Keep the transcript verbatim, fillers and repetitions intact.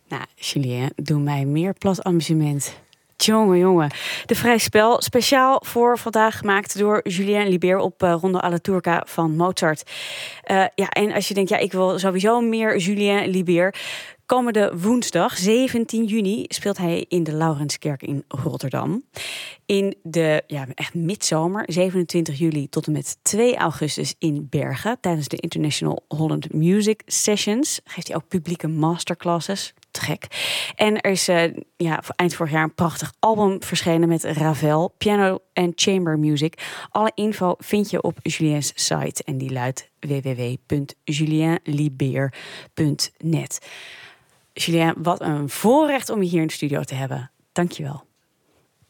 Nou, Julien, doe mij meer plat amusement. Jongen, jongen. De Vrij Spel, speciaal voor vandaag gemaakt door Julien Liber op uh, Rondo alla Turca van Mozart. Uh, ja, en als je denkt, ja, ik wil sowieso meer Julien Liber. Komende woensdag, zeventien juni, speelt hij in de Laurenskerk in Rotterdam. In de ja, echt midzomer, zevenentwintig juli tot en met twee augustus in Bergen. Tijdens de International Holland Music Sessions geeft hij ook publieke masterclasses. Te gek. En er is uh, ja, eind vorig jaar een prachtig album verschenen met Ravel, piano en chamber music. Alle info vind je op Julien's site en die luidt w w w punt julien liber punt net. Julien, wat een voorrecht om je hier in de studio te hebben. Dank je wel.